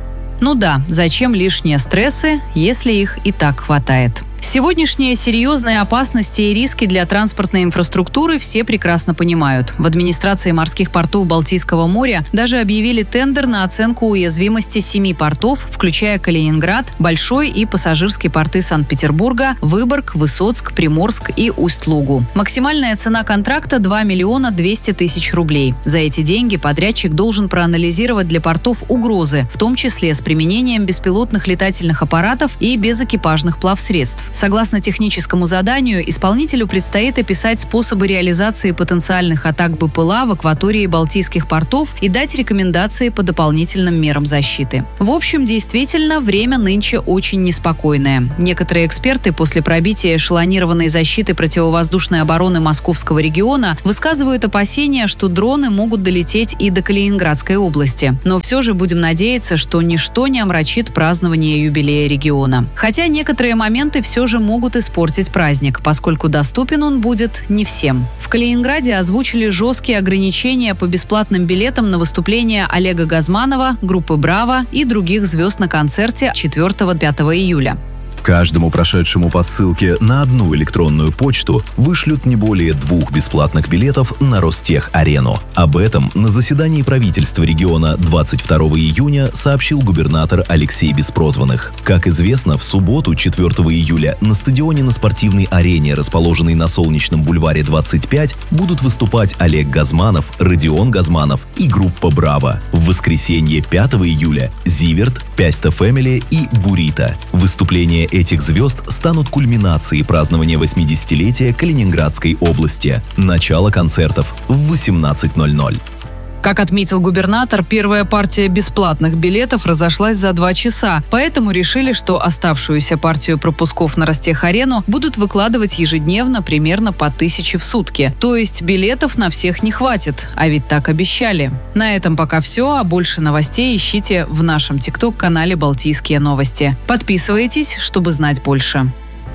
Ну да, зачем лишние стрессы, если их и так хватает? Сегодняшние серьезные опасности и риски для транспортной инфраструктуры все прекрасно понимают. В администрации морских портов Балтийского моря даже объявили тендер на оценку уязвимости семи портов, включая Калининград, Большой и пассажирские порты Санкт-Петербурга, Выборг, Высоцк, Приморск и Усть-Лугу. Максимальная цена контракта – два миллиона двести тысяч рублей. За эти деньги подрядчик должен проанализировать для портов угрозы, в том числе с применением беспилотных летательных аппаратов и безэкипажных плавсредств. Согласно техническому заданию, исполнителю предстоит описать способы реализации потенциальных атак БПЛА в акватории балтийских портов и дать рекомендации по дополнительным мерам защиты. В общем, действительно, время нынче очень неспокойное. Некоторые эксперты после пробития эшелонированной защиты противовоздушной обороны Московского региона высказывают опасения, что дроны могут долететь и до Калининградской области. Но все же будем надеяться, что ничто не омрачит празднование юбилея региона. Хотя некоторые моменты все же могут испортить праздник, поскольку доступен он будет не всем. В Калининграде озвучили жесткие ограничения по бесплатным билетам на выступления Олега Газманова, группы «Браво» и других звезд на концерте четвёртого-пятого июля. Каждому прошедшему по ссылке на одну электронную почту вышлют не более двух бесплатных билетов на Ростех-арену. Об этом на заседании правительства региона двадцать второго июня сообщил губернатор Алексей Беспрозванных. Как известно, в субботу, четвёртого июля, на стадионе на спортивной арене, расположенной на Солнечном бульваре двадцать пять, будут выступать Олег Газманов, Родион Газманов и группа «Браво». В воскресенье, пятого июля, Зиверт, Пяста Фэмили и Бурита. Выступление этих звезд станут кульминацией празднования восьмидесятилетия Калининградской области. Начало концертов в восемнадцать ноль ноль. Как отметил губернатор, первая партия бесплатных билетов разошлась за два часа, поэтому решили, что оставшуюся партию пропусков на Ростех-арену будут выкладывать ежедневно примерно по тысяче в сутки. То есть билетов на всех не хватит, а ведь так обещали. На этом пока все, а больше новостей ищите в нашем тикток-канале «Балтийские новости». Подписывайтесь, чтобы знать больше.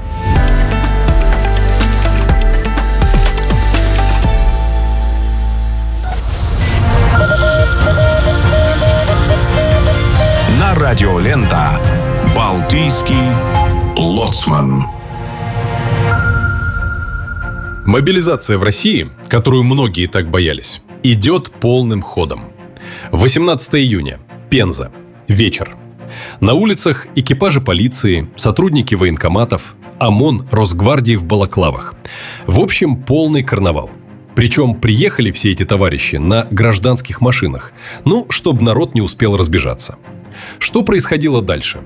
Радиолента «Балтийский лоцман». Мобилизация в России, которую многие так боялись, идет полным ходом. восемнадцатого июня. Пенза. Вечер. На улицах экипажи полиции, сотрудники военкоматов, ОМОН, Росгвардии в балаклавах. В общем, полный карнавал. Причем приехали все эти товарищи на гражданских машинах, ну, чтобы народ не успел разбежаться. Что происходило дальше?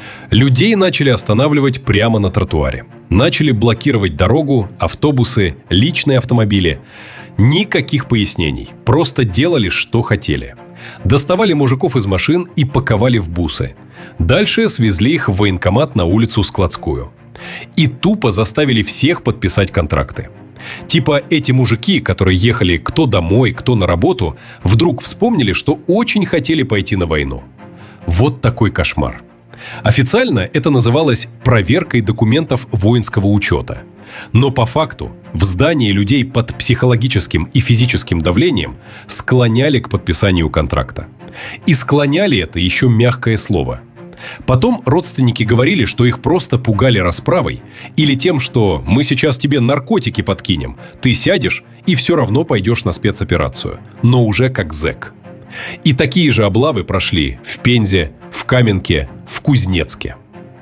Людей начали останавливать прямо на тротуаре. Начали блокировать дорогу, автобусы, личные автомобили. Никаких пояснений. Просто делали, что хотели. Доставали мужиков из машин и паковали в бусы. Дальше свезли их в военкомат на улицу Складскую. И тупо заставили всех подписать контракты. Типа эти мужики, которые ехали кто домой, кто на работу, вдруг вспомнили, что очень хотели пойти на войну. Вот такой кошмар. Официально это называлось проверкой документов воинского учета. Но по факту в здании людей под психологическим и физическим давлением склоняли к подписанию контракта. И склоняли это еще мягкое слово. Потом родственники говорили, что их просто пугали расправой или тем, что мы сейчас тебе наркотики подкинем, ты сядешь и все равно пойдешь на спецоперацию, но уже как зэк. И такие же облавы прошли в Пензе, в Каменке, в Кузнецке.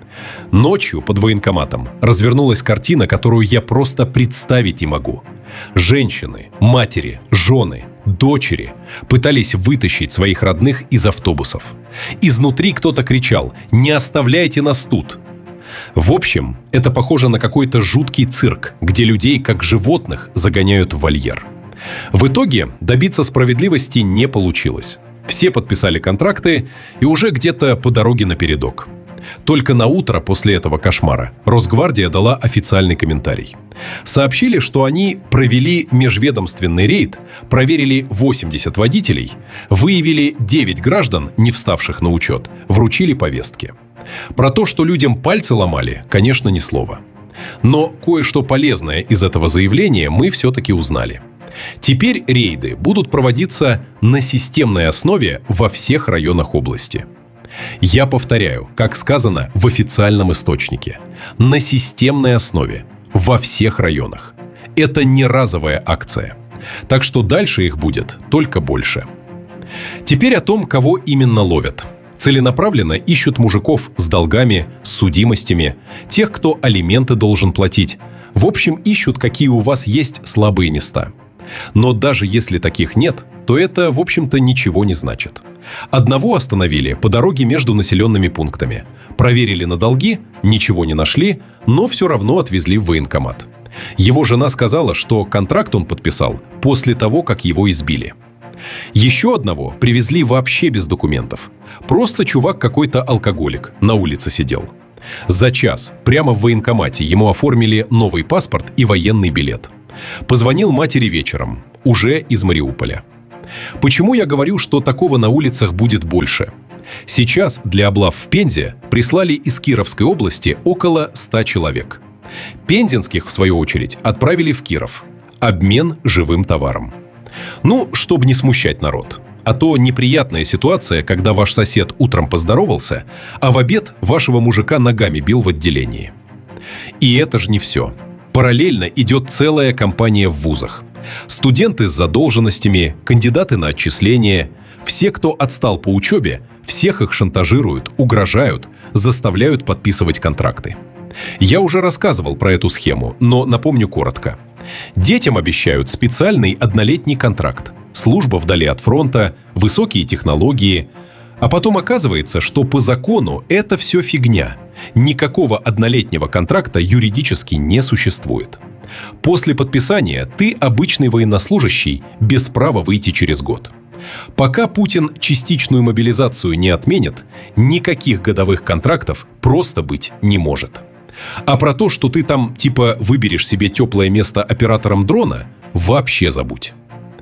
Ночью под военкоматом развернулась картина, которую я просто представить не могу. Женщины, матери, жены, дочери пытались вытащить своих родных из автобусов. Изнутри кто-то кричал: «Не оставляйте нас тут!». В общем, это похоже на какой-то жуткий цирк, где людей, как животных, загоняют в вольер. В итоге добиться справедливости не получилось. Все подписали контракты и уже где-то по дороге напередок. Только на утро после этого кошмара Росгвардия дала официальный комментарий. Сообщили, что они провели межведомственный рейд, проверили восемьдесят водителей, выявили девять граждан, не вставших на учет, вручили повестки. Про то, что людям пальцы ломали, конечно, ни слова. Но кое-что полезное из этого заявления мы все-таки узнали. Теперь рейды будут проводиться на системной основе во всех районах области. Я повторяю, как сказано в официальном источнике, на системной основе во всех районах. Это не разовая акция, так что дальше их будет только больше. Теперь о том, кого именно ловят. Целенаправленно ищут мужиков с долгами, с судимостями, тех, кто алименты должен платить. В общем, ищут, какие у вас есть слабые места. Но даже если таких нет, то это, в общем-то, ничего не значит. Одного остановили по дороге между населенными пунктами. Проверили на долги, ничего не нашли, но все равно отвезли в военкомат. Его жена сказала, что контракт он подписал после того, как его избили. Еще одного привезли вообще без документов. Просто чувак какой-то алкоголик, на улице сидел. За час прямо в военкомате ему оформили новый паспорт и военный билет. Позвонил матери вечером, уже из Мариуполя. Почему я говорю, что такого на улицах будет больше? Сейчас для облав в Пензе прислали из Кировской области около ста человек. Пензенских, в свою очередь, отправили в Киров. Обмен живым товаром. Ну, чтобы не смущать народ. А то неприятная ситуация, когда ваш сосед утром поздоровался, а в обед вашего мужика ногами бил в отделении. И это же не все. Параллельно идет целая кампания в вузах. Студенты с задолженностями, кандидаты на отчисление. Все, кто отстал по учебе, всех их шантажируют, угрожают, заставляют подписывать контракты. Я уже рассказывал про эту схему, но напомню коротко. Детям обещают специальный однолетний контракт, служба вдали от фронта, высокие технологии. А потом оказывается, что по закону это все фигня. Никакого однолетнего контракта юридически не существует. После подписания ты обычный военнослужащий без права выйти через год. Пока Путин частичную мобилизацию не отменит, никаких годовых контрактов просто быть не может. А про то, что ты там типа выберешь себе теплое место оператором дрона, вообще забудь.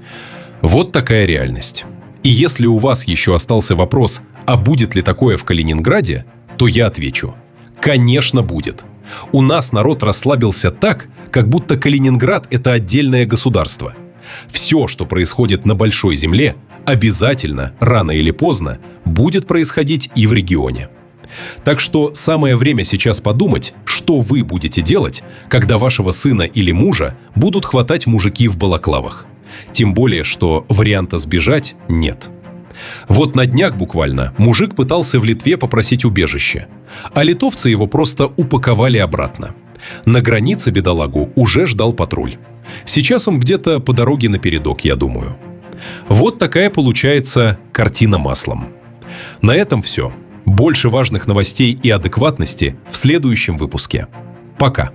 Вот такая реальность. И если у вас еще остался вопрос, а будет ли такое в Калининграде, то я отвечу. Конечно, будет. У нас народ расслабился так, как будто Калининград – это отдельное государство. Все, что происходит на большой земле, обязательно, рано или поздно, будет происходить и в регионе. Так что самое время сейчас подумать, что вы будете делать, когда вашего сына или мужа будут хватать мужики в балаклавах. Тем более, что варианта сбежать нет. Вот на днях буквально мужик пытался в Литве попросить убежище, а литовцы его просто упаковали обратно. На границе бедолагу уже ждал патруль. Сейчас он где-то по дороге напередок, я думаю. Вот такая получается картина маслом. На этом все. Больше важных новостей и адекватности в следующем выпуске. Пока.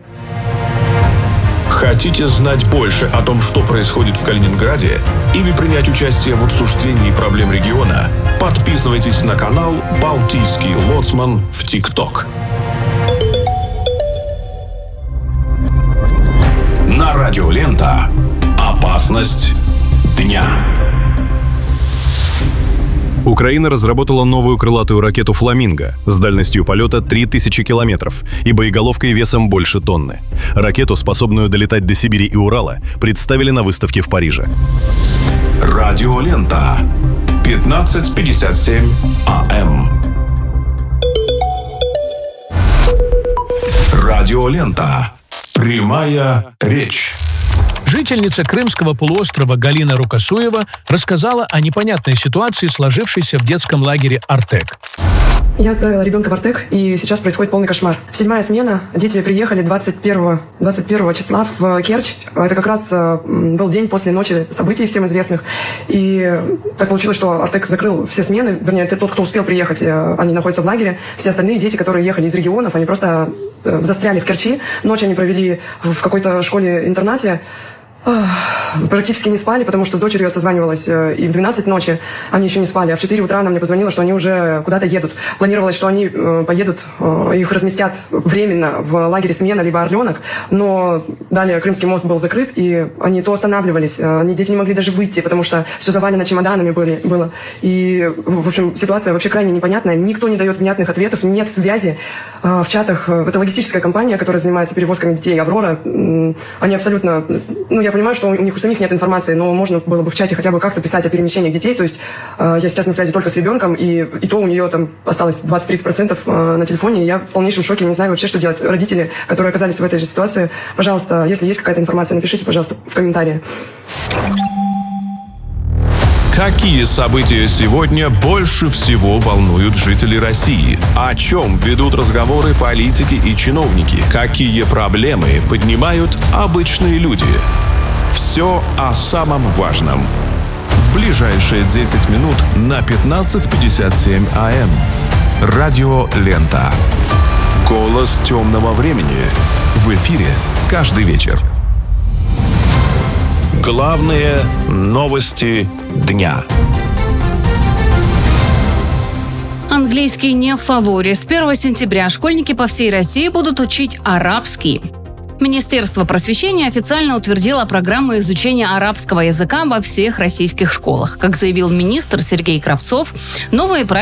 Хотите знать больше о том, что происходит в Калининграде, или принять участие в обсуждении проблем региона? Подписывайтесь на канал «Балтийский лоцман» в ТикТок. На радио Лента. Опасность дня. Украина разработала новую крылатую ракету «Фламинго» с дальностью полета три тысячи километров и боеголовкой весом больше тонны. Ракету, способную долетать до Сибири и Урала, представили на выставке в Париже. Радио Лента. пятнадцать пятьдесят семь АМ. Радио Лента. Прямая речь. Жительница Крымского полуострова Галина Рукосуева рассказала о непонятной ситуации, сложившейся в детском лагере «Артек». Я отправила ребенка в Артек, и сейчас происходит полный кошмар. Седьмая смена. Дети приехали двадцать первого числа в Керчь. Это как раз был день после ночи событий всем известных. И так получилось, что Артек закрыл все смены. Вернее, это тот, кто успел приехать, они находятся в лагере. Все остальные дети, которые ехали из регионов, они просто застряли в Керчи. Ночь они провели в какой-то школе-интернате. Практически не спали, потому что с дочерью я созванивалась, и в двенадцать ночи они еще не спали, а в четыре утра она мне позвонила, что они уже куда-то едут. Планировалось, что они поедут, их разместят временно в лагере «Смена» либо «Орленок», но далее Крымский мост был закрыт, и они то останавливались, они, дети не могли даже выйти, потому что все завалено чемоданами были, было. И, в общем, ситуация вообще крайне непонятная, никто не дает внятных ответов, нет связи в чатах. Это логистическая компания, которая занимается перевозками детей, «Аврора», они абсолютно, ну, я понимаю, что у них у самих нет информации, но можно было бы в чате хотя бы как-то писать о перемещениях детей. То есть э, я сейчас на связи только с ребенком, и, и то у нее там осталось двадцать-тридцать процентов э, на телефоне, и я в полнейшем шоке, не знаю вообще, что делать. Родители, которые оказались в этой же ситуации, пожалуйста, если есть какая-то информация, напишите, пожалуйста, в комментарии. Какие события сегодня больше всего волнуют жителей России? О чем ведут разговоры политики и чиновники? Какие проблемы поднимают обычные люди? Все о самом важном. В ближайшие десять минут на пятнадцать пятьдесят семь а эм. Радио Лента. Голос темного времени. В эфире каждый вечер. Главные новости дня. Английский не в фаворе. С первого сентября школьники по всей России будут учить арабский. Министерство просвещения официально утвердило программу изучения арабского языка во всех российских школах. Как заявил министр Сергей Кравцов, новые правила